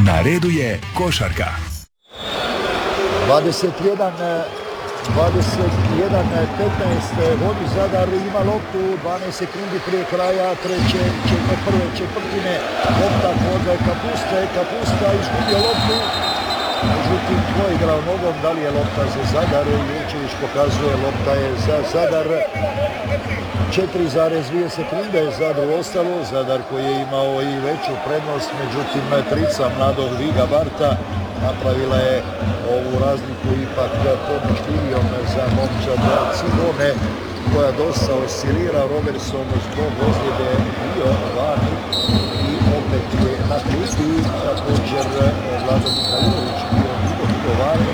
Na redu je košarka. 21-15 vodi Zadar, ima loptu 12 sekundi prije kraja prve četvrtine. Lopta kod Kapusta izgubio loptu. Međutim, tko je igrao nogom, da li je lopta za Zadar? Jurčević pokazuje, lopta je za Zadar. 4,2 sekunde je Zadru ostalo. Zadar koji je imao i veću prednost, međutim trica mladog Viga Barta napravila je ovu razliku ipak poništijom za momčad Cigone, koja dosta oscilira. Robertson zbog ozljede bio vani i opet je na klupi. Također Vlado Mihajlović bio vani.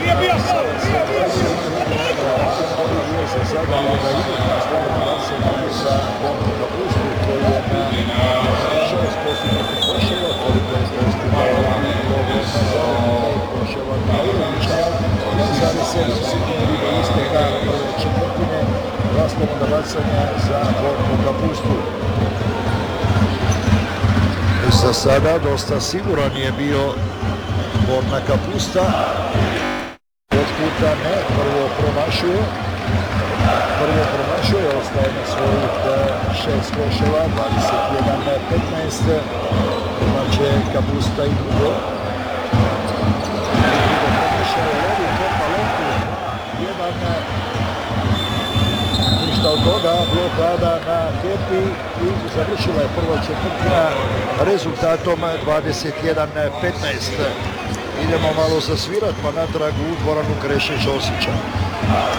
Za Zadar je da ide na slobodno bacanje za Bornu Kapustu, koji je na 6 posljednjih koševa, koliko je postigao koševa Mihajlovića. 1,7 sekundi do isteka prve četvrtine, dva slobodna bacanja za Bornu Kapustu. Za sada dosta siguran je bio Borna Kapusta. Od puta ne, prvo promašuje, ostaje na svojih 6 koševa, 21-15, imaće Kapusta i drugo. Ništa od toga, blokada na Kepi i završila je prva četvrtina rezultatom 21-15. Idemo malo zasvirat pa natrag u dvoranu Kreše Ćosića.